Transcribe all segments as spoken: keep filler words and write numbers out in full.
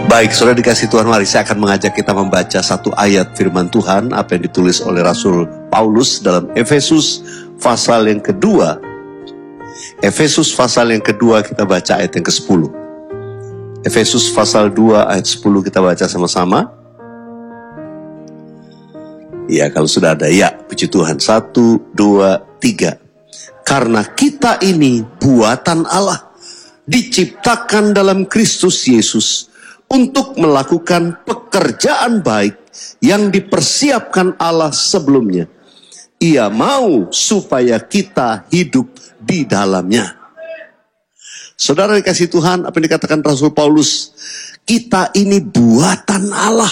Baik, saudara dikasih Tuhan, mari saya akan mengajak kita membaca satu ayat firman Tuhan, apa yang ditulis oleh Rasul Paulus dalam Efesus pasal yang kedua. Efesus pasal yang kedua, kita baca ayat yang kesepuluh. Efesus pasal dua ayat sepuluh, kita baca sama-sama. Ya, kalau sudah ada, ya, puji Tuhan. Satu, dua, tiga. Karena kita ini buatan Allah, diciptakan dalam Kristus Yesus, untuk melakukan pekerjaan baik yang dipersiapkan Allah sebelumnya. Ia mau supaya kita hidup di dalamnya. Saudara dikasih Tuhan, apa yang dikatakan Rasul Paulus? Kita ini buatan Allah,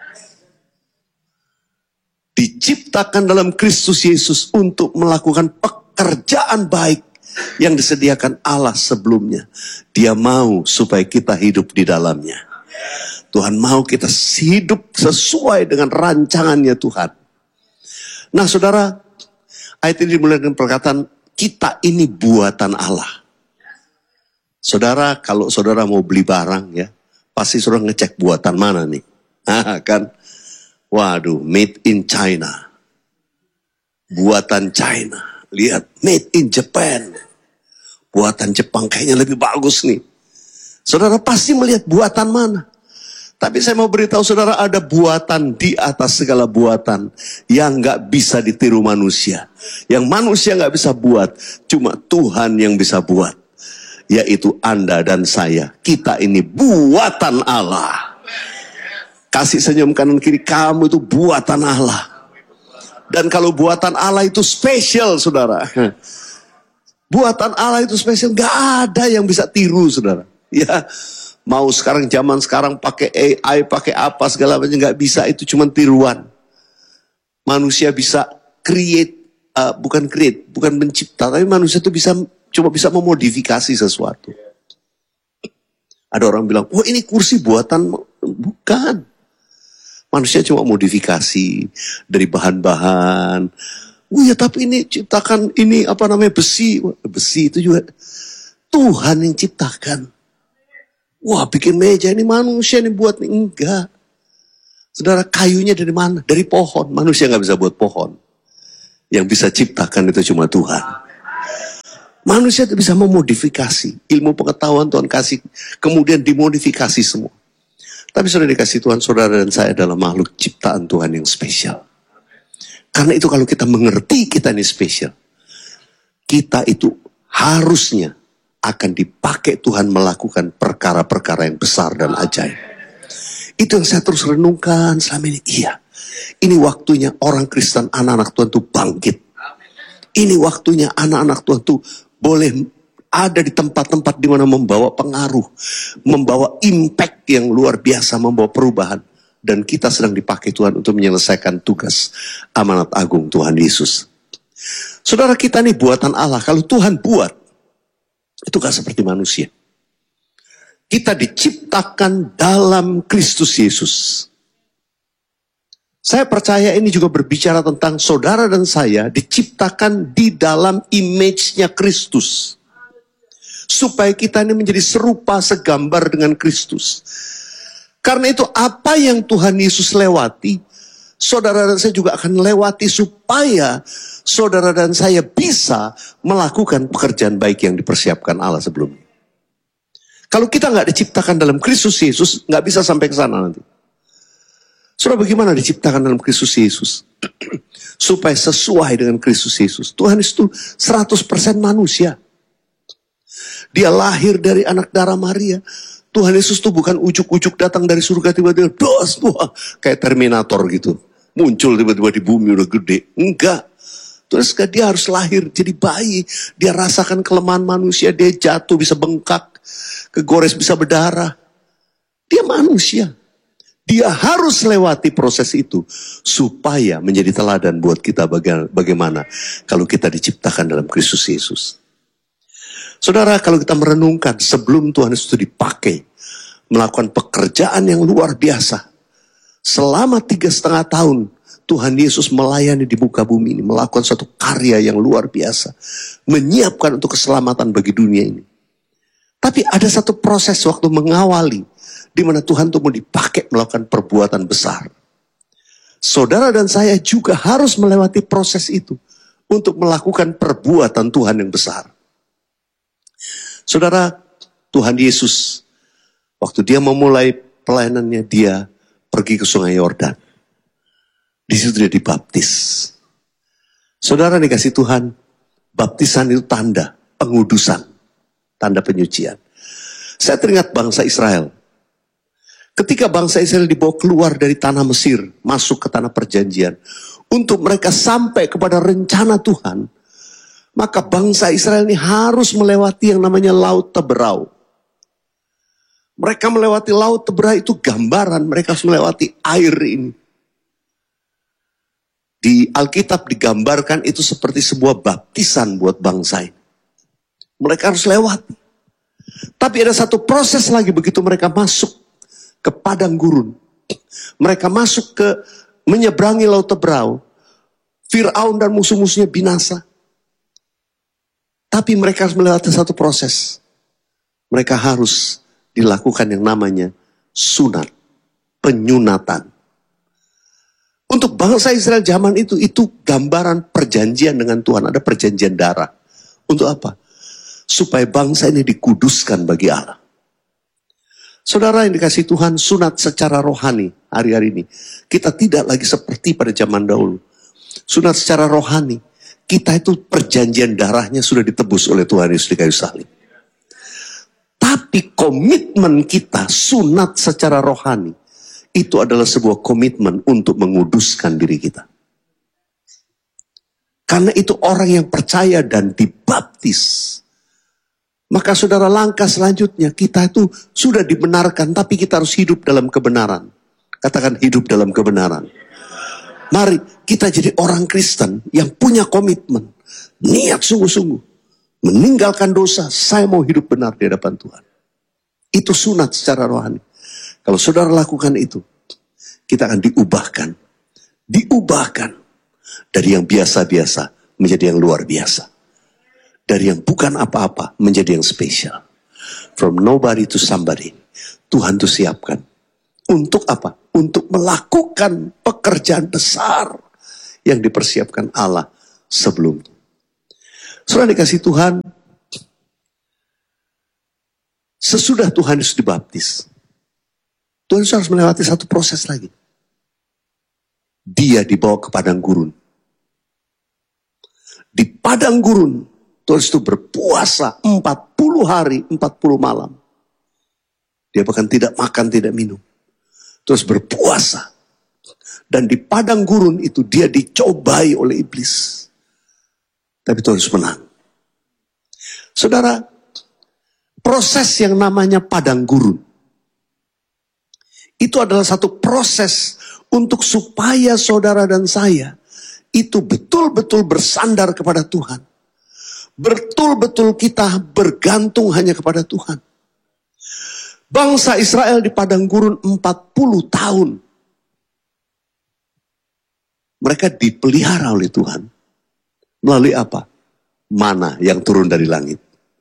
diciptakan dalam Kristus Yesus untuk melakukan pekerjaan baik yang disediakan Allah sebelumnya. Dia mau supaya kita hidup di dalamnya. Tuhan mau kita hidup sesuai dengan rancangannya Tuhan. Nah saudara, ayat ini dimulai dengan perkataan, kita ini buatan Allah. Saudara, kalau saudara mau beli barang ya, pasti saudara ngecek buatan mana nih. Nah, kan, waduh, made in China. Buatan China. Lihat, made in Japan. Buatan Jepang kayaknya lebih bagus nih. Saudara pasti melihat buatan mana. Tapi saya mau beritahu saudara, ada buatan di atas segala buatan yang gak bisa ditiru manusia. Yang manusia gak bisa buat, cuma Tuhan yang bisa buat. Yaitu Anda dan saya. Kita ini buatan Allah. Kasih senyum kanan kiri, kamu itu buatan Allah. Dan kalau buatan Allah itu spesial saudara. Buatan Allah itu spesial, gak ada yang bisa tiru saudara. Ya, mau sekarang zaman sekarang pakai A I, pakai apa segala macam, nggak bisa, itu cuma tiruan. Manusia bisa create, uh, bukan create, bukan mencipta, tapi manusia itu bisa cuma bisa memodifikasi sesuatu. Ada orang bilang, wah ini kursi buatan, bukan. Manusia cuma modifikasi dari bahan-bahan. Oh ya, tapi ini ciptakan ini apa namanya besi, besi itu juga Tuhan yang ciptakan. Wah, bikin meja ini manusia nih buat nih. Enggak. Saudara, kayunya dari mana? Dari pohon. Manusia nggak bisa buat pohon. Yang bisa ciptakan itu cuma Tuhan. Manusia itu bisa memodifikasi. Ilmu pengetahuan Tuhan kasih, kemudian dimodifikasi semua. Tapi sudah dikasih Tuhan, saudara dan saya adalah makhluk ciptaan Tuhan yang spesial. Karena itu kalau kita mengerti kita ini spesial, kita itu harusnya akan dipakai Tuhan melakukan perkara-perkara yang besar dan ajaib. Itu yang saya terus renungkan selama ini. Iya, ini waktunya orang Kristen, anak-anak Tuhan itu bangkit. Ini waktunya anak-anak Tuhan itu boleh ada di tempat-tempat di mana membawa pengaruh, membawa impact yang luar biasa, membawa perubahan. Dan kita sedang dipakai Tuhan untuk menyelesaikan tugas amanat agung Tuhan Yesus. Saudara, kita ini buatan Allah. Kalau Tuhan buat, itu gak seperti manusia. Kita diciptakan dalam Kristus Yesus. Saya percaya ini juga berbicara tentang saudara dan saya diciptakan di dalam image-nya Kristus. Supaya kita ini menjadi serupa, segambar dengan Kristus. Karena itu apa yang Tuhan Yesus lewati, saudara dan saya juga akan lewati supaya saudara dan saya bisa melakukan pekerjaan baik yang dipersiapkan Allah sebelumnya. Kalau kita nggak diciptakan dalam Kristus Yesus, nggak bisa sampai ke sana nanti. Saudara, bagaimana diciptakan dalam Kristus Yesus? Supaya sesuai dengan Kristus Yesus. Tuhan itu seratus persen manusia. Dia lahir dari anak darah Maria. Tuhan Yesus itu bukan ujuk-ujuk datang dari surga tiba-tiba, dos, wah, kayak Terminator gitu. Muncul tiba-tiba di bumi udah gede. Enggak. Terus dia harus lahir jadi bayi. Dia rasakan kelemahan manusia, dia jatuh bisa bengkak, kegores bisa berdarah. Dia manusia. Dia harus lewati proses itu supaya menjadi teladan buat kita bagaimana kalau kita diciptakan dalam Kristus Yesus. Saudara, kalau kita merenungkan sebelum Tuhan Yesus itu dipakai melakukan pekerjaan yang luar biasa, selama tiga setengah tahun Tuhan Yesus melayani di muka bumi ini, melakukan suatu karya yang luar biasa, menyiapkan untuk keselamatan bagi dunia ini. Tapi ada satu proses waktu mengawali di mana Tuhan tuh mau dipakai melakukan perbuatan besar. Saudara dan saya juga harus melewati proses itu untuk melakukan perbuatan Tuhan yang besar. Saudara, Tuhan Yesus, waktu dia memulai pelayanannya, dia pergi ke sungai Yordan. Di situ dia dibaptis. Saudara dikasih Tuhan, baptisan itu tanda pengudusan, tanda penyucian. Saya teringat bangsa Israel. Ketika bangsa Israel dibawa keluar dari tanah Mesir, masuk ke tanah perjanjian, untuk mereka sampai kepada rencana Tuhan, maka bangsa Israel ini harus melewati yang namanya Laut Teberau. Mereka melewati Laut Teberau itu gambaran, mereka harus melewati air ini. Di Alkitab digambarkan itu seperti sebuah baptisan buat bangsa ini. Mereka harus lewati. Tapi ada satu proses lagi begitu mereka masuk ke padang gurun. Mereka masuk ke menyeberangi Laut Teberau. Fir'aun dan musuh-musuhnya binasa. Tapi mereka harus melewati satu proses. Mereka harus dilakukan yang namanya sunat. Penyunatan. Untuk bangsa Israel zaman itu, itu gambaran perjanjian dengan Tuhan. Ada perjanjian darah. Untuk apa? Supaya bangsa ini dikuduskan bagi Allah. Saudara yang dikasih Tuhan, sunat secara rohani hari-hari ini. Kita tidak lagi seperti pada zaman dahulu. Sunat secara rohani. Kita itu perjanjian darahnya sudah ditebus oleh Tuhan Yesus di kayu salib. Tapi komitmen kita sunat secara rohani. Itu adalah sebuah komitmen untuk menguduskan diri kita. Karena itu orang yang percaya dan dibaptis. Maka saudara, langkah selanjutnya kita itu sudah dibenarkan, tapi kita harus hidup dalam kebenaran. Katakan hidup dalam kebenaran. Mari kita jadi orang Kristen yang punya komitmen. Niat sungguh-sungguh. Meninggalkan dosa, saya mau hidup benar di hadapan Tuhan. Itu sunat secara rohani. Kalau saudara lakukan itu, kita akan diubahkan. Diubahkan. Dari yang biasa-biasa menjadi yang luar biasa. Dari yang bukan apa-apa menjadi yang spesial. From nobody to somebody. Tuhan tuh siapkan. Untuk apa? Untuk melakukan pekerjaan besar yang dipersiapkan Allah sebelumnya. Saudara dikasih Tuhan, sesudah Tuhan Yesus dibaptis, Tuhan Yesus harus melewati satu proses lagi. Dia dibawa ke padang gurun. Di padang gurun, Tuhan Yesus itu berpuasa empat puluh hari, empat puluh malam. Dia bahkan tidak makan, tidak minum. Terus berpuasa. Dan di padang gurun itu dia dicobai oleh iblis. Tapi Tuhan Yesus menang. Saudara, proses yang namanya padang gurun. Itu adalah satu proses untuk supaya saudara dan saya itu betul-betul bersandar kepada Tuhan. Betul-betul kita bergantung hanya kepada Tuhan. Bangsa Israel di padang gurun empat puluh tahun. Mereka dipelihara oleh Tuhan. Melalui apa? Mana yang turun dari langit.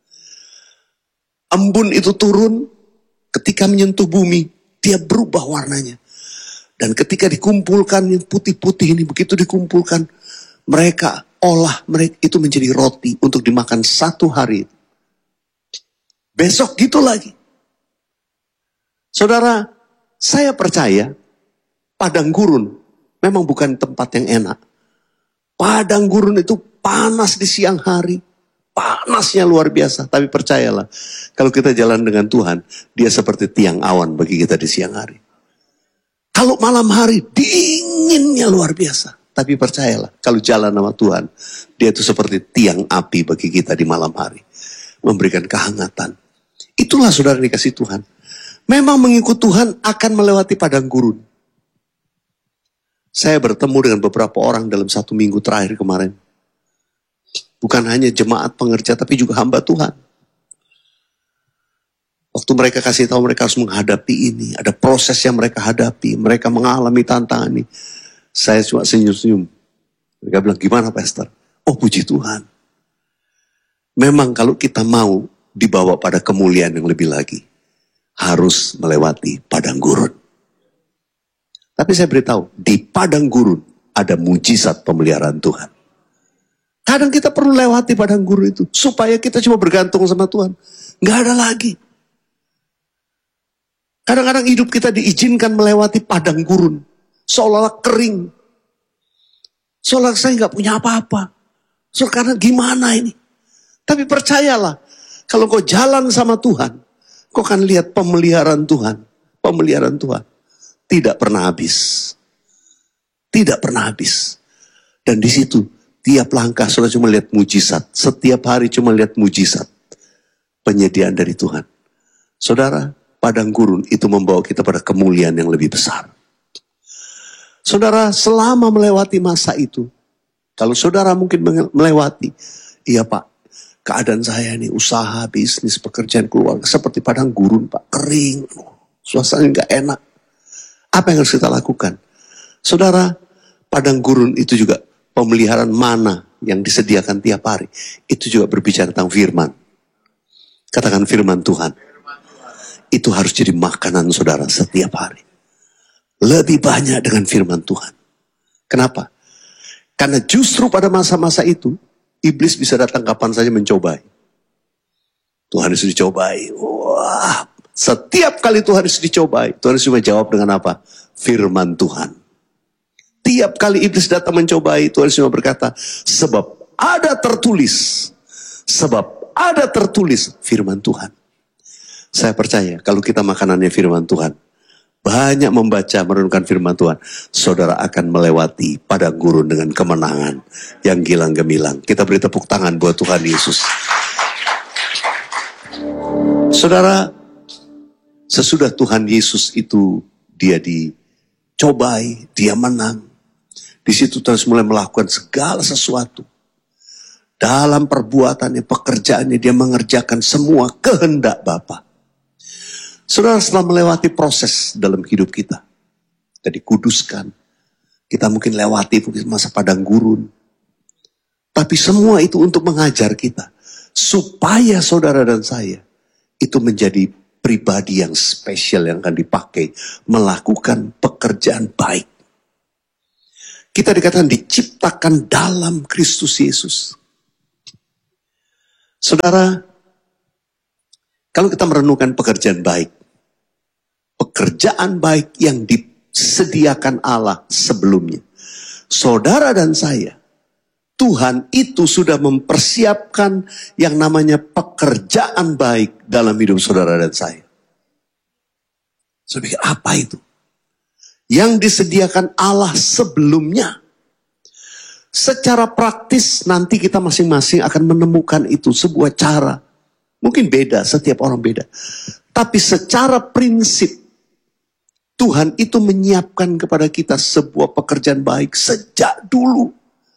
Embun itu turun, ketika menyentuh bumi, dia berubah warnanya. Dan ketika dikumpulkan yang putih-putih ini, begitu dikumpulkan, mereka olah mereka itu menjadi roti untuk dimakan satu hari. Besok gitu lagi. Saudara, saya percaya padang gurun memang bukan tempat yang enak. Padang gurun itu panas di siang hari. Panasnya luar biasa. Tapi percayalah, kalau kita jalan dengan Tuhan, dia seperti tiang awan bagi kita di siang hari. Kalau malam hari, dinginnya luar biasa. Tapi percayalah, kalau jalan sama Tuhan, dia itu seperti tiang api bagi kita di malam hari. Memberikan kehangatan. Itulah saudara dikasih Tuhan. Memang mengikut Tuhan akan melewati padang gurun. Saya bertemu dengan beberapa orang dalam satu minggu terakhir kemarin. Bukan hanya jemaat pengerja, tapi juga hamba Tuhan. Waktu mereka kasih tahu mereka harus menghadapi ini. Ada proses yang mereka hadapi. Mereka mengalami tantangan ini. Saya cuma senyum-senyum. Mereka bilang, gimana Pastor? Oh puji Tuhan. Memang kalau kita mau dibawa pada kemuliaan yang lebih lagi, harus melewati padang gurun. Tapi saya beritahu, di padang gurun ada mujizat pemeliharaan Tuhan. Kadang kita perlu lewati padang gurun itu supaya kita cuma bergantung sama Tuhan. Nggak ada lagi. Kadang-kadang hidup kita diizinkan melewati padang gurun. Seolah-olah kering. Seolah saya nggak punya apa-apa. Soalnya karena gimana ini? Tapi percayalah, kalau kau jalan sama Tuhan, kau akan lihat pemeliharaan Tuhan. Pemeliharaan Tuhan. Tidak pernah habis. Tidak pernah habis. Dan di situ, tiap langkah saudara cuma lihat mujizat. Setiap hari cuma lihat mujizat. Penyediaan dari Tuhan. Saudara, padang gurun itu membawa kita pada kemuliaan yang lebih besar. Saudara, selama melewati masa itu, kalau saudara mungkin melewati, iya Pak, keadaan saya ini, usaha, bisnis, pekerjaan, keluarga, seperti padang gurun Pak, kering, suasana nggak enak. Apa yang harus kita lakukan? Saudara, padang gurun itu juga pemeliharaan mana yang disediakan tiap hari. Itu juga berbicara tentang firman. Katakan firman Tuhan. Itu harus jadi makanan saudara setiap hari. Lebih banyak dengan firman Tuhan. Kenapa? Karena justru pada masa-masa itu, iblis bisa datang kapan saja mencobai. Tuhan Yesus dicobai. Wah, setiap kali Tuhan Yesus dicobai, Tuhan Yesus cuma jawab dengan apa? Firman Tuhan. Tiap kali iblis datang mencobai, Tuhan Yesus cuma berkata, sebab ada tertulis. Sebab ada tertulis firman Tuhan. Saya percaya kalau kita makanannya firman Tuhan, banyak membaca, merenungkan firman Tuhan, saudara akan melewati padang gurun dengan kemenangan yang gilang gemilang. Kita beri tepuk tangan buat Tuhan Yesus. Saudara, sesudah Tuhan Yesus itu dia dicobai, dia menang. Di situ terus mulai melakukan segala sesuatu. Dalam perbuatannya, pekerjaannya, dia mengerjakan semua kehendak Bapa. Saudara, setelah melewati proses dalam hidup kita, kita dikuduskan, kita mungkin lewati masa padang gurun. Tapi semua itu untuk mengajar kita, supaya saudara dan saya itu menjadi pribadi yang spesial yang akan dipakai melakukan pekerjaan baik. Kita dikatakan diciptakan dalam Kristus Yesus. Saudara, kalau kita merenungkan pekerjaan baik, pekerjaan baik yang disediakan Allah sebelumnya, saudara dan saya, Tuhan itu sudah mempersiapkan yang namanya pekerjaan baik dalam hidup saudara dan saya. Saya pikir apa itu? Yang disediakan Allah sebelumnya. Secara praktis nanti kita masing-masing akan menemukan itu sebuah cara. Mungkin beda, setiap orang beda. Tapi secara prinsip, Tuhan itu menyiapkan kepada kita sebuah pekerjaan baik sejak dulu.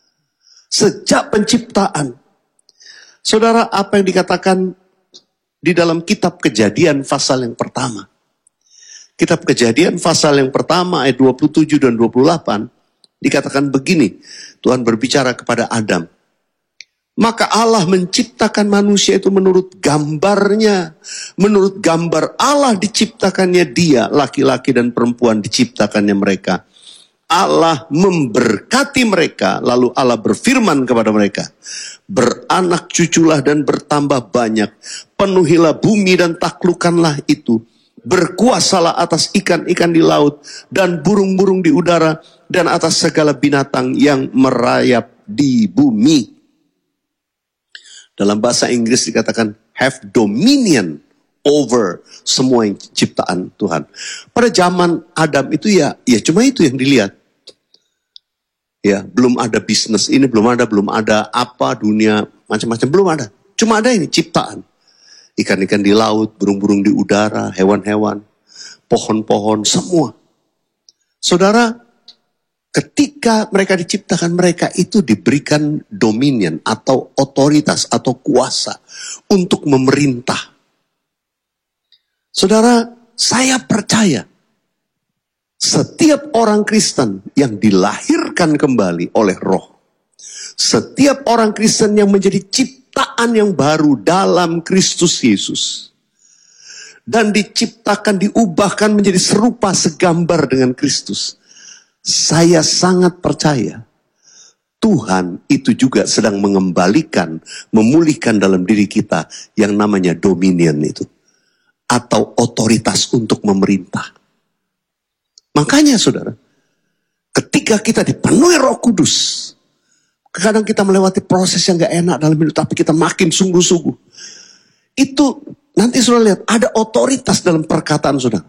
Sejak penciptaan. Saudara, apa yang dikatakan di dalam kitab Kejadian pasal yang pertama. Kitab Kejadian pasal yang pertama ayat dua puluh tujuh dan dua puluh delapan. Dikatakan begini, Tuhan berbicara kepada Adam. Maka Allah menciptakan manusia itu menurut gambarnya. Menurut gambar Allah diciptakannya dia, laki-laki dan perempuan diciptakannya mereka. Allah memberkati mereka, lalu Allah berfirman kepada mereka. Beranak cuculah dan bertambah banyak. Penuhilah bumi dan taklukkanlah itu. Berkuasalah atas ikan-ikan di laut dan burung-burung di udara dan atas segala binatang yang merayap di bumi. Dalam bahasa Inggris dikatakan have dominion over semua yang ciptaan Tuhan. Pada zaman Adam itu ya, ya cuma itu yang dilihat. Ya, belum ada bisnis ini, belum ada, belum ada apa dunia macam-macam, belum ada. Cuma ada ini ciptaan. Ikan-ikan di laut, burung-burung di udara, hewan-hewan, pohon-pohon, semua. Saudara, ketika mereka diciptakan, mereka itu diberikan dominion atau otoritas atau kuasa untuk memerintah. Saudara, saya percaya setiap orang Kristen yang dilahirkan kembali oleh Roh, setiap orang Kristen yang menjadi ciptaan yang baru dalam Kristus Yesus, dan diciptakan, diubahkan menjadi serupa segambar dengan Kristus. Saya sangat percaya Tuhan itu juga sedang mengembalikan, memulihkan dalam diri kita yang namanya dominion itu. Atau otoritas untuk memerintah. Makanya saudara, ketika kita dipenuhi Roh Kudus, kadang kita melewati proses yang gak enak dalam hidup, tapi kita makin sungguh-sungguh. Itu nanti saudara lihat, ada otoritas dalam perkataan saudara.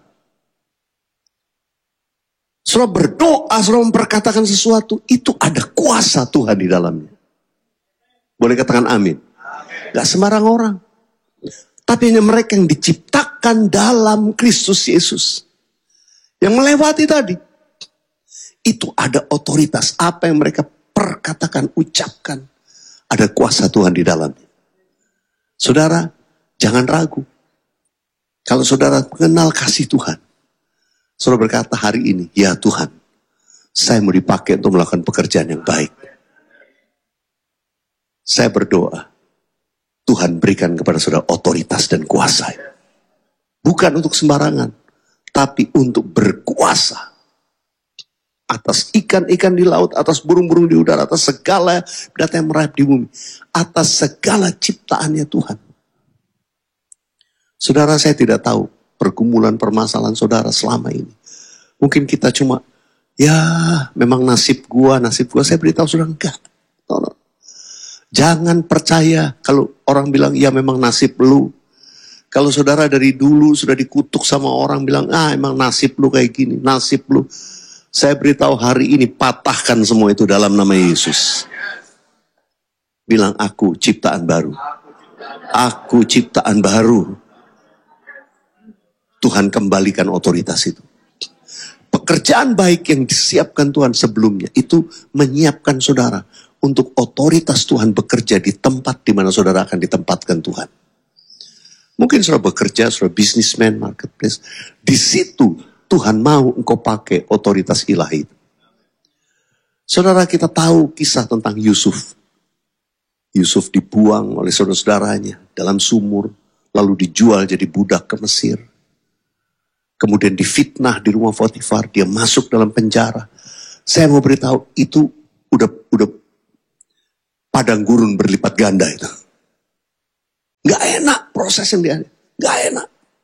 Saudara berdoa, saudara memperkatakan sesuatu, itu ada kuasa Tuhan di dalamnya. Boleh katakan amin? Gak sembarang orang. Tapi hanya mereka yang diciptakan dalam Kristus Yesus. Yang melewati tadi. Itu ada otoritas. Apa yang mereka perkatakan, ucapkan. Ada kuasa Tuhan di dalamnya. Saudara, jangan ragu. Kalau saudara mengenal kasih Tuhan. Saudara berkata hari ini, ya Tuhan, saya mau dipakai untuk melakukan pekerjaan yang baik. Saya berdoa. Tuhan berikan kepada saudara otoritas dan kuasa. Bukan untuk sembarangan. Tapi untuk berkuasa. Atas ikan-ikan di laut, atas burung-burung di udara, atas segala binatang yang merayap di bumi. Atas segala ciptaannya Tuhan. Saudara, saya tidak tahu pergumulan permasalahan saudara selama ini. Mungkin kita cuma, ya memang nasib gua, nasib gua. Saya beritahu saudara, enggak. Tolong. Jangan percaya kalau orang bilang, ya memang nasib lu. Kalau saudara dari dulu sudah dikutuk sama orang bilang, ah emang nasib lu kayak gini, nasib lu. Saya beritahu hari ini, patahkan semua itu dalam nama Yesus. Bilang, aku ciptaan baru. Aku ciptaan baru. Tuhan kembalikan otoritas itu. Pekerjaan baik yang disiapkan Tuhan sebelumnya, itu menyiapkan saudara untuk otoritas Tuhan bekerja di tempat di mana saudara akan ditempatkan Tuhan. Mungkin saudara bekerja, saudara businessman, marketplace. Di situ Tuhan mau engkau pakai otoritas ilahi. Saudara, kita tahu kisah tentang Yusuf. Yusuf dibuang oleh saudara-saudaranya dalam sumur. Lalu dijual jadi budak ke Mesir. Kemudian difitnah di rumah Potifar. Dia masuk dalam penjara. Saya mau beritahu itu udah udah padang gurun berlipat ganda itu. Gak enak proses yang dia, gak enak.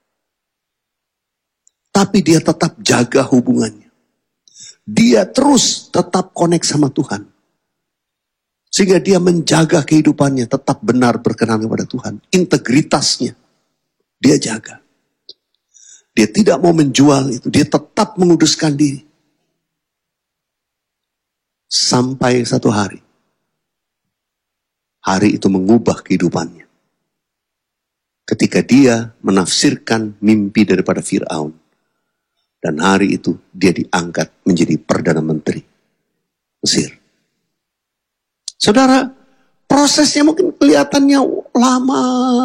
Tapi dia tetap jaga hubungannya. Dia terus tetap connect sama Tuhan. Sehingga dia menjaga kehidupannya tetap benar berkenan kepada Tuhan. Integritasnya dia jaga. Dia tidak mau menjual itu, dia tetap menguduskan diri. Sampai satu hari. Hari itu mengubah kehidupannya. Ketika dia menafsirkan mimpi daripada Fir'aun. Dan hari itu dia diangkat menjadi Perdana Menteri Mesir. Saudara, prosesnya mungkin kelihatannya lama.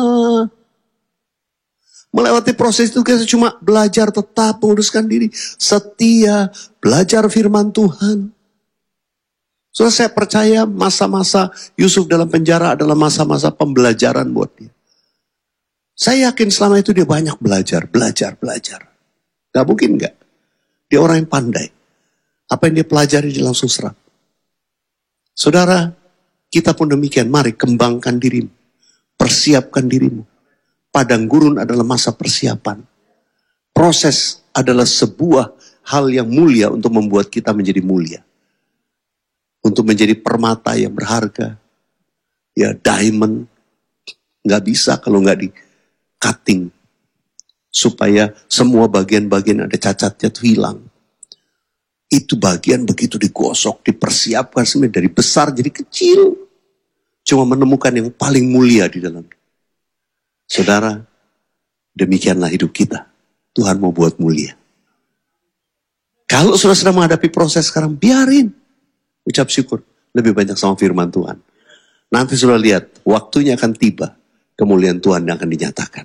Melewati proses itu kita cuma belajar tetap menguduskan diri. Setia, belajar firman Tuhan. Saudara, saya percaya masa-masa Yusuf dalam penjara adalah masa-masa pembelajaran buat dia. Saya yakin selama itu dia banyak belajar, belajar, belajar. Gak mungkin gak. Dia orang yang pandai. Apa yang dia pelajari dia langsung serap. Saudara, kita pun demikian. Mari kembangkan dirimu. Persiapkan dirimu. Padang gurun adalah masa persiapan. Proses adalah sebuah hal yang mulia untuk membuat kita menjadi mulia. Untuk menjadi permata yang berharga. Ya, diamond. Gak bisa kalau gak di cutting. Supaya semua bagian-bagian ada cacatnya itu hilang. Itu bagian begitu digosok, dipersiapkan sebenarnya dari besar jadi kecil. Cuma menemukan yang paling mulia di dalamnya. Saudara, demikianlah hidup kita. Tuhan mau buat mulia. Kalau saudara sedang menghadapi proses sekarang, biarin. Ucap syukur. Lebih banyak sama firman Tuhan. Nanti saudara lihat, waktunya akan tiba. Kemuliaan Tuhan yang akan dinyatakan.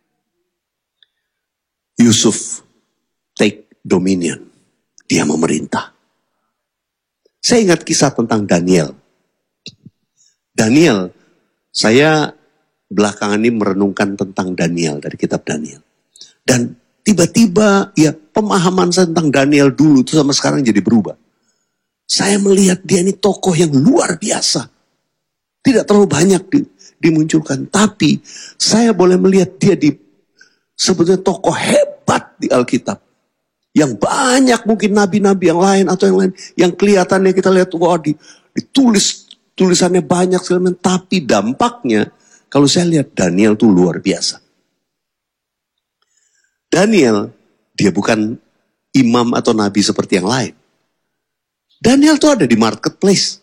Yusuf take dominion. Dia memerintah. Saya ingat kisah tentang Daniel. Daniel, saya belakangan ini merenungkan tentang Daniel dari kitab Daniel. Dan tiba-tiba ya pemahaman saya tentang Daniel dulu itu sama sekarang jadi berubah. Saya melihat dia ini tokoh yang luar biasa. Tidak terlalu banyak di, dimunculkan. Tapi saya boleh melihat dia di sebetulnya tokoh hebat di Alkitab. Yang banyak mungkin nabi-nabi yang lain atau yang lain. Yang kelihatannya kita lihat, wah di, ditulis, tulisannya banyak sekali. Tapi dampaknya, kalau saya lihat Daniel itu luar biasa. Daniel, dia bukan imam atau nabi seperti yang lain. Daniel itu ada di marketplace.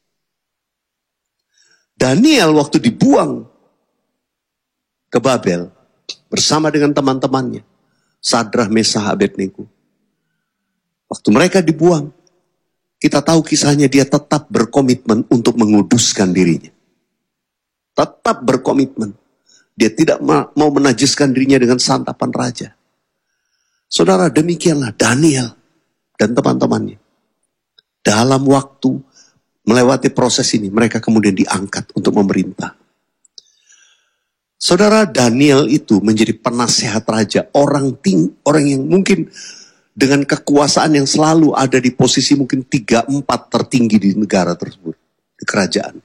Daniel waktu dibuang ke Babel bersama dengan teman-temannya, Sadrah, Mesah, Abednego. Waktu mereka dibuang, kita tahu kisahnya, dia tetap berkomitmen untuk menguduskan dirinya. Tetap berkomitmen. Dia tidak mau menajiskan dirinya dengan santapan raja. Saudara, demikianlah Daniel dan teman-temannya. Dalam waktu melewati proses ini, mereka kemudian diangkat untuk memerintah. Saudara, Daniel itu menjadi penasehat raja, orang ting, orang yang mungkin dengan kekuasaan yang selalu ada di posisi mungkin tiga empat tertinggi di negara tersebut, di kerajaan.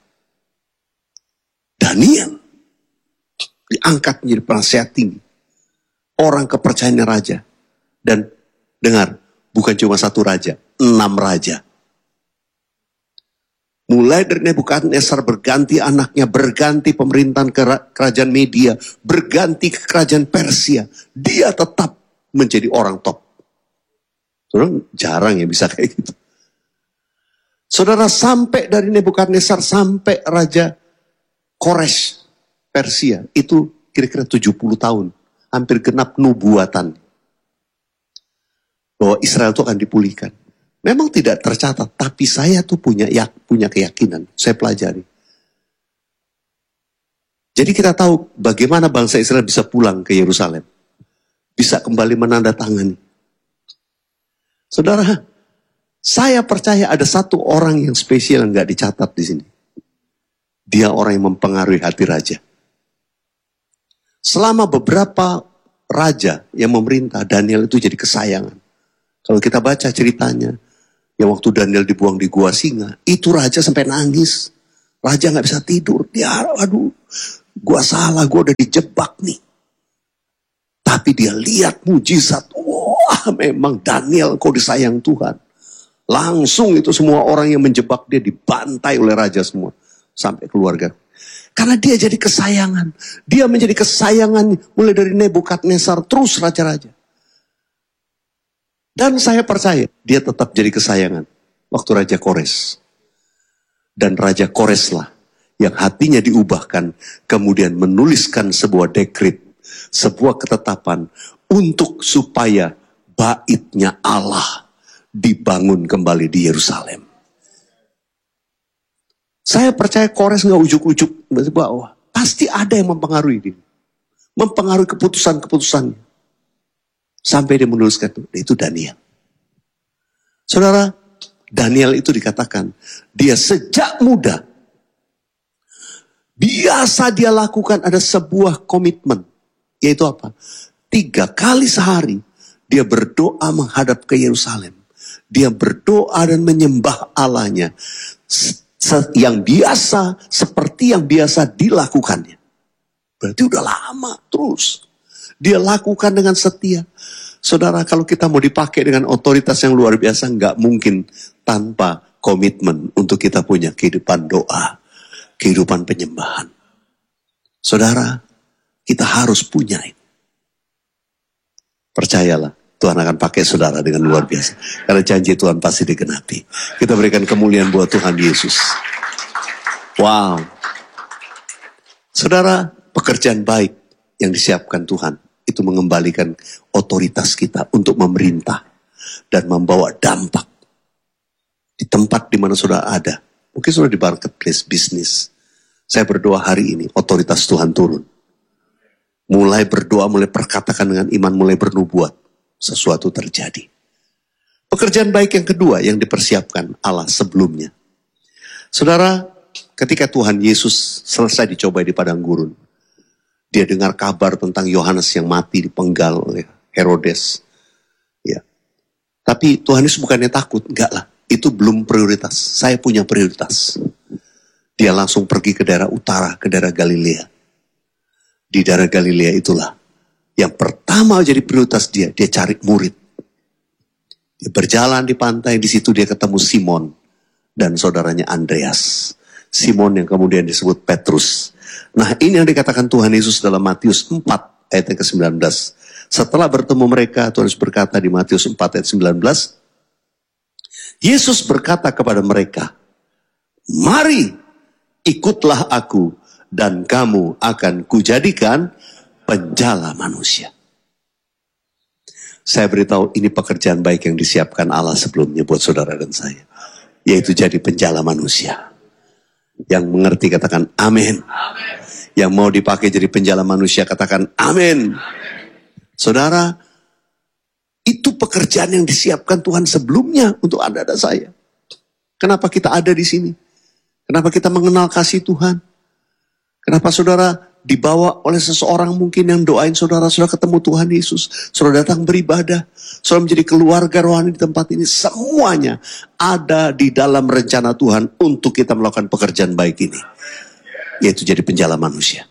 Daniel diangkat menjadi penasehat tinggi, orang kepercayaan raja. Dan dengar, bukan cuma satu raja, enam raja. Mulai dari Nebukadnezar berganti anaknya, berganti pemerintahan kerajaan Media, berganti ke kerajaan Persia. Dia tetap menjadi orang top. Saudara, jarang ya bisa kayak gitu. Saudara, sampai dari Nebukadnezar sampai Raja Kores Persia, itu kira-kira tujuh puluh tahun. Hampir genap nubuatan. Bahwa Israel itu akan dipulihkan. Memang tidak tercatat, tapi saya tuh punya ya, punya keyakinan. Saya pelajari. Jadi kita tahu bagaimana bangsa Israel bisa pulang ke Yerusalem. Bisa kembali menandatangani. Saudara, saya percaya ada satu orang yang spesial yang gak dicatat di sini. Dia orang yang mempengaruhi hati raja. Selama beberapa raja yang memerintah, Daniel itu jadi kesayangan. Kalau kita baca ceritanya, yang waktu Daniel dibuang di gua singa, itu raja sampai nangis. Raja gak bisa tidur. Dia, aduh, gua salah, gua udah dijebak nih. Tapi dia lihat mujizat. Wah, memang Daniel kau disayang Tuhan. Langsung itu semua orang yang menjebak dia dibantai oleh raja semua. Sampai keluarga. Karena dia jadi kesayangan. Dia menjadi kesayangan mulai dari Nebukadnezar terus raja-raja. Dan saya percaya dia tetap jadi kesayangan waktu Raja Kores. Dan Raja Koreslah yang hatinya diubahkan kemudian menuliskan sebuah dekret, sebuah ketetapan untuk supaya baitnya Allah dibangun kembali di Yerusalem. Saya percaya Kores nggak ujuk-ujuk bahwa pasti ada yang mempengaruhi dia, mempengaruhi keputusan-keputusannya. Sampai dia menuliskan itu, itu Daniel. Saudara, Daniel itu dikatakan, dia sejak muda, biasa dia lakukan ada sebuah komitmen. Yaitu apa? Tiga kali sehari, dia berdoa menghadap ke Yerusalem. Dia berdoa dan menyembah Allahnya. Yang biasa, seperti yang biasa dilakukannya. Berarti udah lama terus. Dia lakukan dengan setia. Saudara, kalau kita mau dipakai dengan otoritas yang luar biasa, nggak mungkin tanpa komitmen untuk kita punya kehidupan doa, kehidupan penyembahan. Saudara, kita harus punya itu. Percayalah, Tuhan akan pakai saudara dengan luar biasa. Karena janji Tuhan pasti digenapi. Kita berikan kemuliaan buat Tuhan Yesus. Wow. Saudara, pekerjaan baik yang disiapkan Tuhan itu mengembalikan otoritas kita untuk memerintah dan membawa dampak di tempat di mana saudara ada. Mungkin saudara di marketplace bisnis. Saya berdoa hari ini otoritas Tuhan turun. Mulai berdoa, mulai perkatakan dengan iman, mulai bernubuat, sesuatu terjadi. Pekerjaan baik yang kedua yang dipersiapkan Allah sebelumnya. Saudara, ketika Tuhan Yesus selesai dicobai di padang gurun, Dia dengar kabar tentang Yohanes yang mati dipenggal oleh Herodes. Ya. Tapi Tuhan Yesus bukannya takut, enggak lah. Itu belum prioritas. Saya punya prioritas. Dia langsung pergi ke daerah utara, ke daerah Galilea. Di daerah Galilea itulah yang pertama jadi prioritas dia, dia cari murid. Dia berjalan di pantai, di situ dia ketemu Simon dan saudaranya Andreas. Simon yang kemudian disebut Petrus. Nah, ini yang dikatakan Tuhan Yesus dalam Matius empat ayat yang ke sembilan belas. Setelah bertemu mereka, Tuhan Yesus berkata di Matius empat ayat sembilan belas, Yesus berkata kepada mereka, "Mari, ikutlah aku dan kamu akan kujadikan penjala manusia." Saya beritahu ini pekerjaan baik yang disiapkan Allah sebelumnya buat saudara dan saya. Yaitu jadi penjala manusia. Yang mengerti katakan amin. Yang mau dipakai jadi penjala manusia katakan amin. Saudara, itu pekerjaan yang disiapkan Tuhan sebelumnya untuk Anda dan saya. Kenapa kita ada di sini? Kenapa kita mengenal kasih Tuhan? Kenapa saudara dibawa oleh seseorang mungkin yang doain saudara, saudara ketemu Tuhan Yesus, saudara datang beribadah, saudara menjadi keluarga rohani di tempat ini. Semuanya ada di dalam rencana Tuhan untuk kita melakukan pekerjaan baik ini. Yaitu jadi penjala manusia.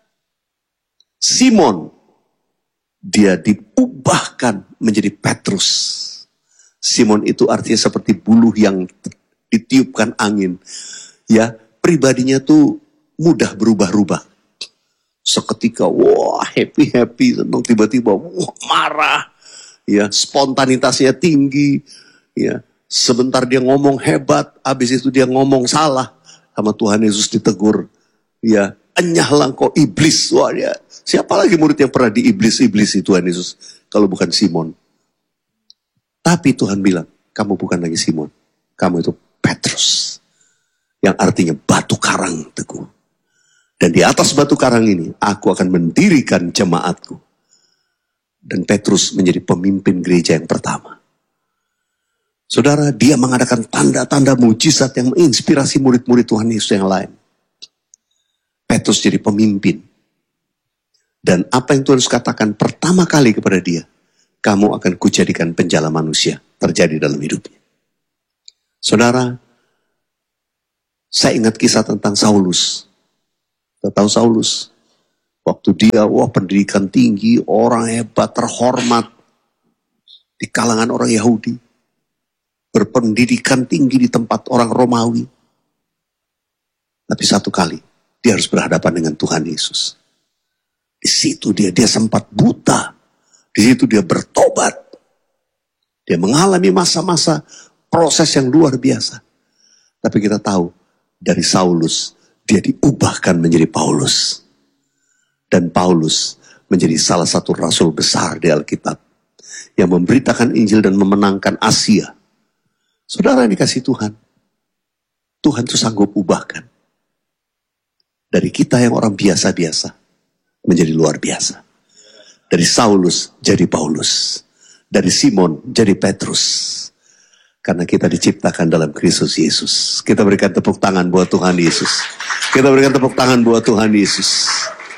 Simon, dia diubahkan menjadi Petrus. Simon itu artinya seperti buluh yang ditiupkan angin. Ya, pribadinya tuh mudah berubah-ubah. Seketika, wah happy-happy, senang, tiba-tiba, wah marah, ya spontanitasnya tinggi, ya sebentar dia ngomong hebat, habis itu dia ngomong salah, sama Tuhan Yesus ditegur, ya enyahlah kau iblis, wah ya siapa lagi murid yang pernah diiblis-iblis itu Tuhan Yesus, kalau bukan Simon. Tapi Tuhan bilang, kamu bukan lagi Simon, kamu itu Petrus, yang artinya batu karang teguh. Dan di atas batu karang ini, aku akan mendirikan jemaatku. Dan Petrus menjadi pemimpin gereja yang pertama. Saudara, dia mengadakan tanda-tanda mujizat yang menginspirasi murid-murid Tuhan Yesus yang lain. Petrus jadi pemimpin. Dan apa yang Tuhan Yesus katakan pertama kali kepada dia, kamu akan kujadikan penjala manusia, terjadi dalam hidupnya. Saudara, saya ingat kisah tentang Saulus. Tahu Saulus, waktu dia, wah pendidikan tinggi, orang hebat, terhormat di kalangan orang Yahudi, berpendidikan tinggi di tempat orang Romawi. Tapi satu kali, dia harus berhadapan dengan Tuhan Yesus. Di situ dia, dia sempat buta. Di situ dia bertobat. Dia mengalami masa-masa proses yang luar biasa. Tapi kita tahu, dari Saulus, dia diubahkan menjadi Paulus. Dan Paulus menjadi salah satu rasul besar di Alkitab. Yang memberitakan Injil dan memenangkan Asia. Saudara yang dikasih Tuhan. Tuhan itu sanggup ubahkan. Dari kita yang orang biasa-biasa. Menjadi luar biasa. Dari Saulus jadi Paulus. Dari Simon jadi Petrus. Karena kita diciptakan dalam Kristus Yesus. Kita berikan tepuk tangan buat Tuhan Yesus. Kita berikan tepuk tangan buat Tuhan Yesus.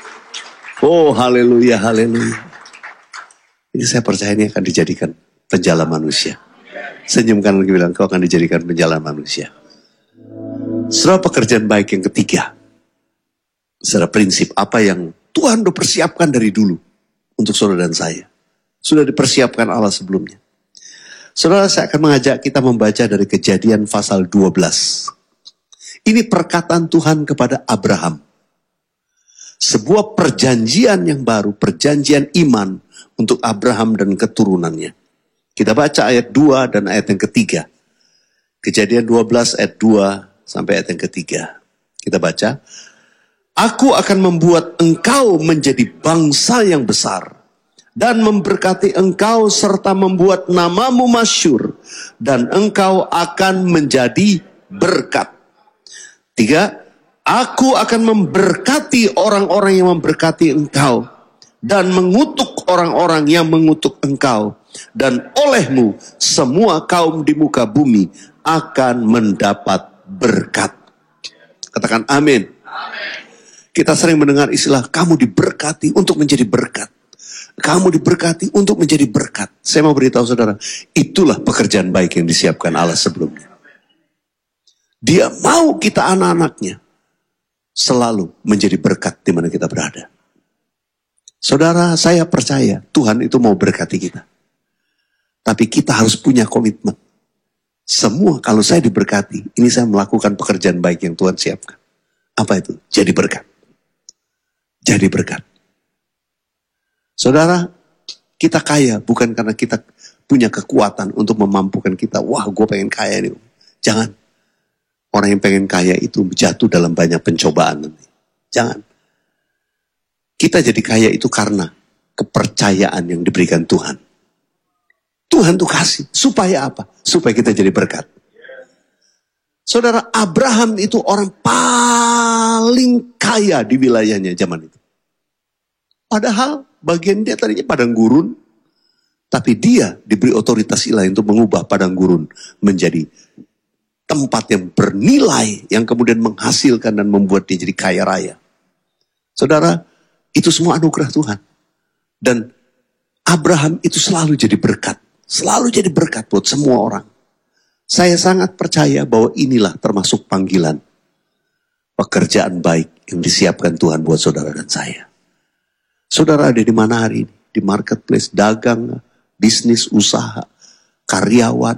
Oh, haleluya, haleluya. Ini saya percaya ini akan dijadikan penjala manusia. Senyum kanan bilang, kau akan dijadikan penjala manusia. Setelah pekerjaan baik yang ketiga. Secara prinsip, apa yang Tuhan sudah persiapkan dari dulu. Untuk saudara dan saya. Sudah dipersiapkan Allah sebelumnya. Saudara, saya akan mengajak kita membaca dari Kejadian pasal dua belas. Ini perkataan Tuhan kepada Abraham. Sebuah perjanjian yang baru, perjanjian iman untuk Abraham dan keturunannya. Kita baca ayat dua dan ayat yang ketiga. Kejadian dua belas ayat dua sampai ayat yang ketiga. Kita baca. Aku akan membuat engkau menjadi bangsa yang besar. Dan memberkati engkau serta membuat namamu masyhur. Dan engkau akan menjadi berkat. Tiga, aku akan memberkati orang-orang yang memberkati engkau. Dan mengutuk orang-orang yang mengutuk engkau. Dan olehmu semua kaum di muka bumi akan mendapat berkat. Katakan amin. Amin. Kita sering mendengar istilah, kamu diberkati untuk menjadi berkat. Kamu diberkati untuk menjadi berkat. Saya mau beritahu saudara, itulah pekerjaan baik yang disiapkan Allah sebelumnya. Dia mau kita anak-anaknya selalu menjadi berkat di mana kita berada. Saudara, saya percaya Tuhan itu mau berkati kita. Tapi kita harus punya komitmen. Semua kalau saya diberkati, ini saya melakukan pekerjaan baik yang Tuhan siapkan. Apa itu? Jadi berkat. Jadi berkat. Saudara, kita kaya bukan karena kita punya kekuatan untuk memampukan kita. Wah, gue pengen kaya nih. Jangan. Orang yang pengen kaya itu jatuh dalam banyak pencobaan nanti. Jangan. Kita jadi kaya itu karena kepercayaan yang diberikan Tuhan. Tuhan tuh kasih. Supaya apa? Supaya kita jadi berkat. Saudara, Abraham itu orang paling kaya di wilayahnya zaman itu. Padahal bagian dia tadinya padang gurun. Tapi dia diberi otoritas ilahi untuk mengubah padang gurun menjadi tempat yang bernilai. Yang kemudian menghasilkan dan membuat dia jadi kaya raya. Saudara, itu semua anugerah Tuhan. Dan Abraham itu selalu jadi berkat. Selalu jadi berkat buat semua orang. Saya sangat percaya bahwa inilah termasuk panggilan. Pekerjaan baik yang disiapkan Tuhan buat saudara dan saya. Saudara ada di mana hari ini? Di marketplace, dagang, bisnis, usaha, karyawan.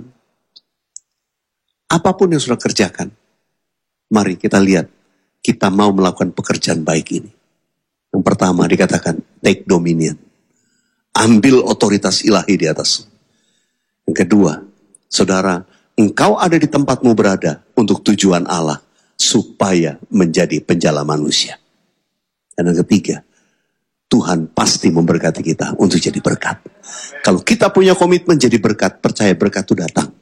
Apapun yang sudah kerjakan. Mari kita lihat. Kita mau melakukan pekerjaan baik ini. Yang pertama dikatakan, take dominion. Ambil otoritas ilahi di atasmu. Yang kedua, saudara, engkau ada di tempatmu berada untuk tujuan Allah, supaya menjadi penjala manusia. Dan yang ketiga, Tuhan pasti memberkati kita untuk jadi berkat. Kalau kita punya komitmen jadi berkat, percaya berkat itu datang.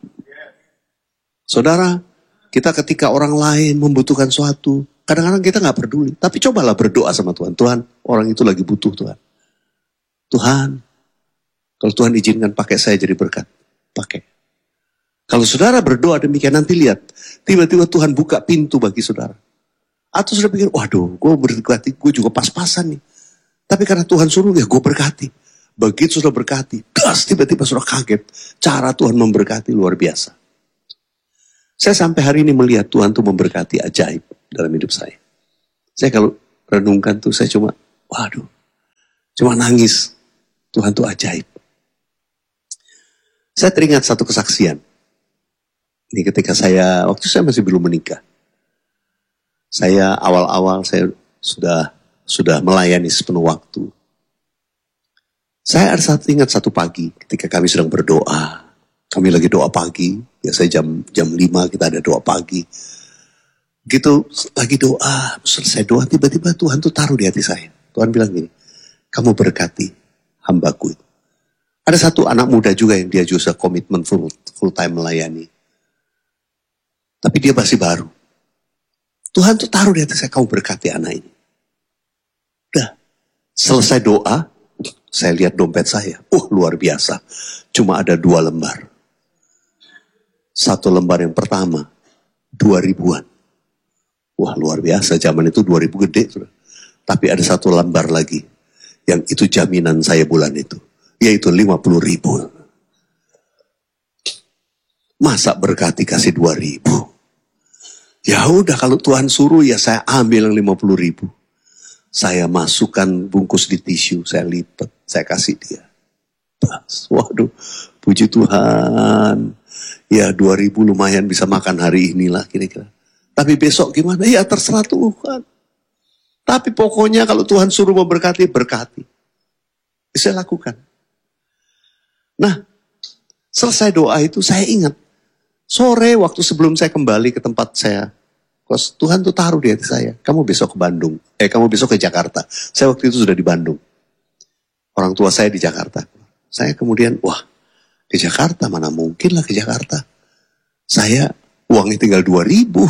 Saudara, kita ketika orang lain membutuhkan sesuatu, kadang-kadang kita gak peduli. Tapi cobalah berdoa sama Tuhan. Tuhan, orang itu lagi butuh Tuhan. Tuhan, kalau Tuhan izinkan pakai saya jadi berkat. Pakai. Kalau saudara berdoa demikian, nanti lihat. Tiba-tiba Tuhan buka pintu bagi saudara. Atau saudara pikir, waduh, gue berkati, gue juga pas-pasan nih. Tapi karena Tuhan suruh, ya gue berkati. Begitu sudah berkati, gas tiba-tiba sudah kaget. Cara Tuhan memberkati luar biasa. Saya sampai hari ini melihat Tuhan tuh memberkati ajaib dalam hidup saya. Saya kalau renungkan tuh, saya cuma, waduh, cuma nangis. Tuhan tuh ajaib. Saya teringat satu kesaksian. Ini ketika saya, waktu saya masih belum menikah. Saya awal-awal saya sudah sudah melayani sepenuh waktu. Saya ada satu ingat satu pagi ketika kami sedang berdoa. Kami lagi doa pagi, biasanya jam jam lima kita ada doa pagi. Gitu lagi doa, selesai doa tiba-tiba Tuhan tuh taruh di hati saya. Tuhan bilang gini, kamu berkati hambaku itu. Ada satu anak muda juga yang dia juga komitmen full, full time melayani. Tapi dia masih baru. Tuhan tuh taruh di hati saya, kamu berkati anak ini. Udah, selesai doa, saya lihat dompet saya. Uh, luar biasa. Cuma ada dua lembar. Satu lembar yang pertama, dua ribuan. Wah, luar biasa. Zaman itu dua ribu gede. Sudah. Tapi ada satu lembar lagi. Yang itu jaminan saya bulan itu. Yaitu lima puluh ribu. Masa berkati kasih dua ribu? Ya udah kalau Tuhan suruh ya saya ambil yang lima puluh ribu. Saya masukkan bungkus di tisu, saya lipat, saya kasih dia. Waduh, puji Tuhan. Ya dua ribu lumayan bisa makan hari inilah kira-kira. Tapi besok gimana? Ya terserah Tuhan. Tapi pokoknya kalau Tuhan suruh memberkati, berkati. Saya lakukan. Nah, selesai doa itu saya ingat. Sore waktu sebelum saya kembali ke tempat saya. Tuhan tuh taruh di hati saya. Kamu besok ke Bandung. Eh kamu besok ke Jakarta. Saya waktu itu sudah di Bandung. Orang tua saya di Jakarta. Saya kemudian, wah ke Jakarta mana mungkin lah ke Jakarta. Saya uangnya tinggal dua ribu.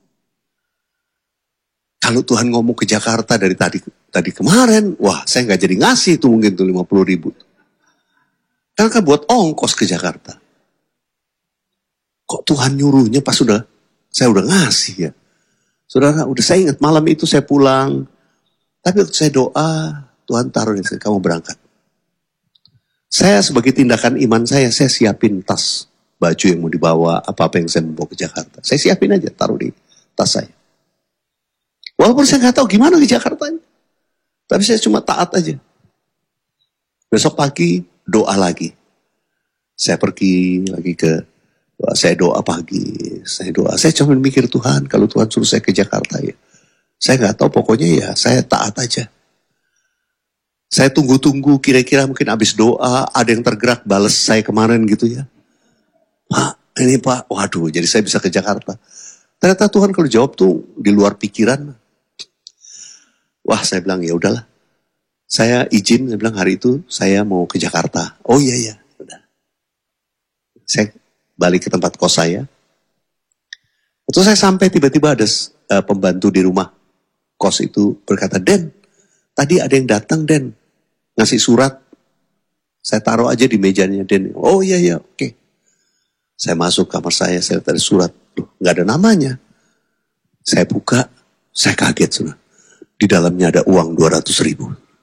Kalau Tuhan ngomong ke Jakarta dari tadi tadi kemarin, wah saya nggak jadi ngasih itu mungkin tuh lima puluh ribu. Karena kan buat ongkos ke Jakarta. Kok Tuhan nyuruhnya pas sudah, saya udah ngasih ya. Saudara, udah saya ingat malam itu saya pulang, Tapi waktu saya doa, Tuhan taruh di sini, kamu berangkat. Saya sebagai tindakan iman saya, saya siapin tas, baju yang mau dibawa, apa-apa yang saya mau bawa ke Jakarta. Saya siapin aja, taruh di tas saya. Walaupun saya nggak tahu gimana ke Jakarta. Tapi saya cuma taat aja. Besok pagi, doa lagi. Saya pergi lagi ke, saya doa pagi, saya doa. Saya cuma mikir Tuhan, kalau Tuhan suruh saya ke Jakarta ya. Saya nggak tahu, pokoknya ya saya taat aja. Saya tunggu-tunggu, kira-kira mungkin habis doa, ada yang tergerak balas saya kemarin gitu ya. Pak, ini Pak, waduh, jadi saya bisa ke Jakarta. Ternyata Tuhan kalau jawab tuh di luar pikiran. Wah, saya bilang ya udahlah. Saya izin, saya bilang hari itu saya mau ke Jakarta. Oh iya iya, udah. Saya balik ke tempat kos saya. Waktu saya sampai tiba-tiba ada uh, pembantu di rumah kos itu berkata, Den, tadi ada yang datang Den, ngasih surat. Saya taruh aja di mejanya Den. Oh iya iya, oke. Okay. Saya masuk kamar saya, saya lihat ada surat. Loh, gak ada namanya. Saya buka, saya kaget sudah. Di dalamnya ada uang dua ratus ribu.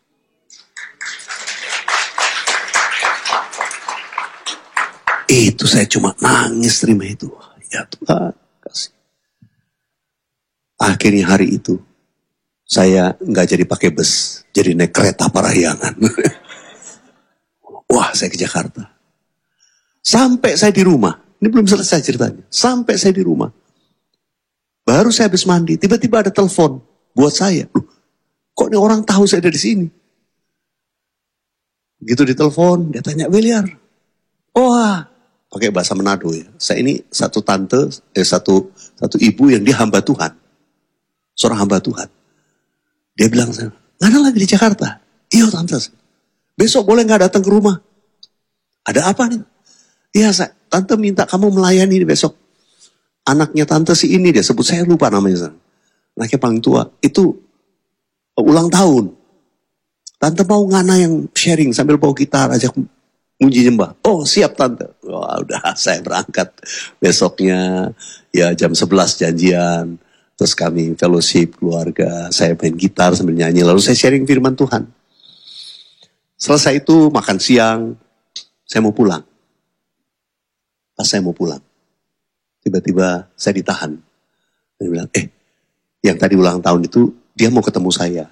Itu saya cuma nangis terima itu. Ya Tuhan, kasih. Akhirnya hari itu, saya nggak jadi pakai bus, jadi naik kereta parahyangan. Wah, saya ke Jakarta. Sampai saya di rumah, ini belum selesai ceritanya. Sampai saya di rumah, baru saya habis mandi, tiba-tiba ada telepon buat saya. Loh, kok ini orang tahu saya ada di sini? Gitu ditelepon, dia tanya, Williar. Oh, pakai bahasa Manado ya. Saya ini satu tante, eh, satu satu ibu yang dia hamba Tuhan. Seorang hamba Tuhan. Dia bilang, mana lagi di Jakarta? Iya tante, besok boleh gak datang ke rumah? Ada apa nih? Iya, tante minta kamu melayani besok. Anaknya tante si ini, dia sebut saya lupa namanya. Anaknya paling tua, itu ulang tahun. Tante mau ngana yang sharing sambil bawa gitar, ajak muji nyembah. Oh siap tante. Wah udah saya berangkat. Besoknya ya jam sebelas janjian. Terus kami fellowship keluarga. Saya main gitar sambil nyanyi. Lalu saya sharing firman Tuhan. Selesai itu makan siang. Saya mau pulang. Pas saya mau pulang. Tiba-tiba saya ditahan. Dia bilang, eh yang tadi ulang tahun itu dia mau ketemu saya.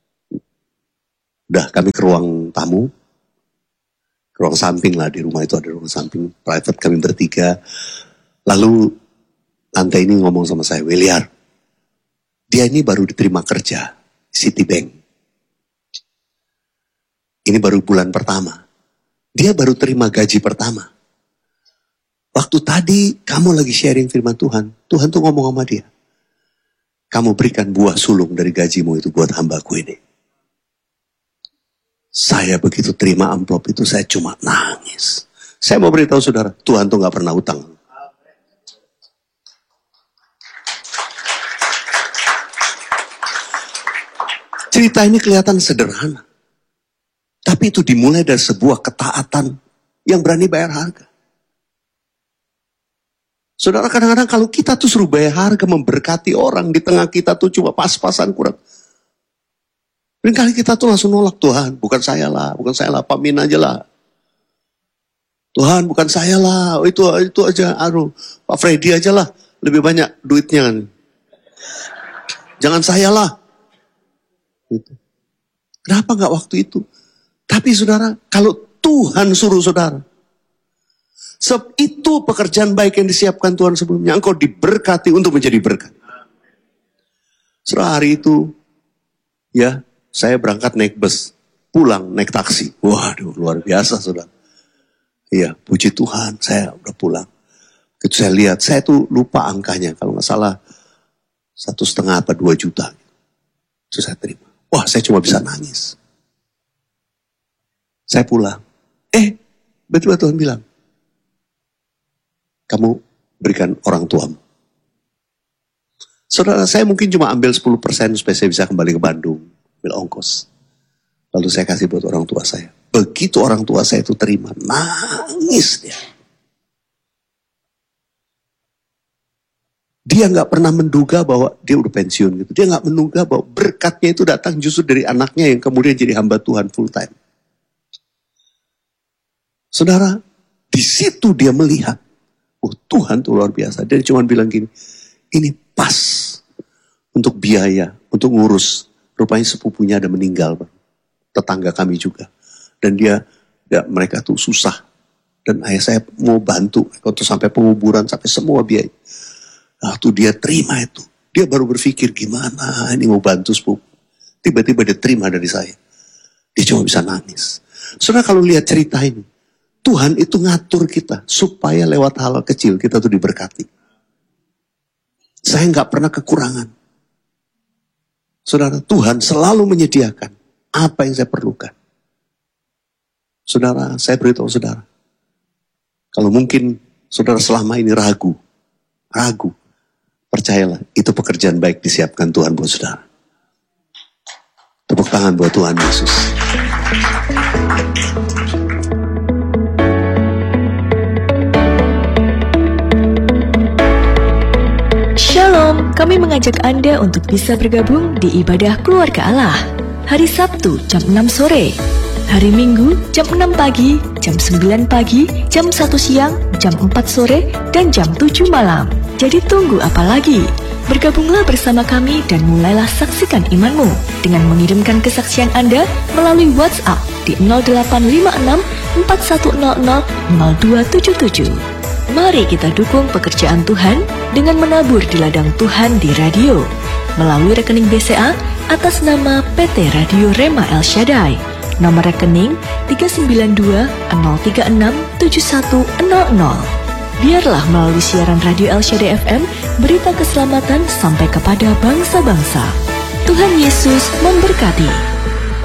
Udah kami ke ruang tamu. Ruang samping lah, di rumah itu ada ruang samping private kami bertiga. Lalu tante ini ngomong sama saya, Williar, dia ini baru diterima kerja Citibank. Ini baru bulan pertama. Dia baru terima gaji pertama. Waktu tadi kamu lagi sharing firman Tuhan, Tuhan tuh ngomong sama dia, kamu berikan buah sulung dari gajimu itu buat hambaku ini. Saya begitu terima amplop itu, saya cuma nangis. Saya mau beritahu saudara, Tuhan tuh gak pernah utang. Cerita ini kelihatan sederhana. Tapi itu dimulai dari sebuah ketaatan yang berani bayar harga. Saudara, kadang-kadang kalau kita tuh suruh bayar harga memberkati orang, di tengah kita tuh cuma pas-pasan kurang. Kali kita tuh langsung nolak, Tuhan bukan saya lah, bukan saya lah, Pak Min aja lah. Tuhan bukan saya lah, oh, itu itu aja, aduh, Pak Freddy aja lah, lebih banyak duitnya kan. Jangan saya lah. Gitu. Kenapa nggak waktu itu? Tapi saudara, kalau Tuhan suruh saudara, sebab itu pekerjaan baik yang disiapkan Tuhan sebelumnya, engkau diberkati untuk menjadi berkat. Saudara, hari itu, ya, saya berangkat naik bus, pulang naik taksi. Waduh, luar biasa saudara. Iya, puji Tuhan, saya udah pulang. Itu saya lihat, saya tuh lupa angkanya. Kalau nggak salah, satu setengah apa dua juta. Itu saya terima. Wah, saya cuma bisa nangis. Saya pulang. Eh, betul Tuhan bilang, kamu berikan orang tuamu. Saudara, saya mungkin cuma ambil sepuluh persen supaya saya bisa kembali ke Bandung. Ongkos. Lalu saya kasih buat orang tua saya. Begitu orang tua saya itu terima, nangis dia. dia nggak pernah menduga bahwa dia udah pensiun gitu. Dia nggak menduga bahwa berkatnya itu datang justru dari anaknya yang kemudian jadi hamba Tuhan full time. Saudara, di situ dia melihat, oh Tuhan tuh luar biasa. Dia cuma bilang gini, ini pas untuk biaya, untuk ngurus. Rupanya sepupunya ada meninggal, Bang. Tetangga kami juga. Dan dia, ya, mereka tuh susah. Dan ayah saya mau bantu, waktu sampai penguburan, sampai semua biaya. Waktu dia terima itu, dia baru berpikir gimana ini mau bantu sepupu. Tiba-tiba dia terima dari saya. Dia cuma bisa nangis. Saudara kalau lihat cerita ini, Tuhan itu ngatur kita supaya lewat hal kecil kita tuh diberkati. Saya nggak pernah kekurangan. Saudara, Tuhan selalu menyediakan apa yang saya perlukan. Saudara, saya beritahu saudara, kalau mungkin saudara selama ini ragu, ragu, percayalah, itu pekerjaan baik disiapkan Tuhan buat saudara. Tepuk tangan buat Tuhan Yesus. Shalom, kami mengajak Anda untuk bisa bergabung di ibadah keluarga Allah. Hari Sabtu jam enam sore. Hari Minggu jam enam pagi, jam sembilan pagi, jam satu siang, jam empat sore, dan jam tujuh malam. Jadi tunggu apa lagi? Bergabunglah bersama kami dan mulailah saksikan imanmu dengan mengirimkan kesaksian Anda melalui WhatsApp di nol delapan lima enam empat satu nol nol nol dua tujuh tujuh. Mari kita dukung pekerjaan Tuhan dengan menabur di ladang Tuhan di radio melalui rekening B C A atas nama P T Radio Rema El Shaddai. Nomor rekening tiga sembilan dua nol tiga enam tujuh satu nol nol. Biarlah melalui siaran radio El Shaddai F M berita keselamatan sampai kepada bangsa-bangsa. Tuhan Yesus memberkati.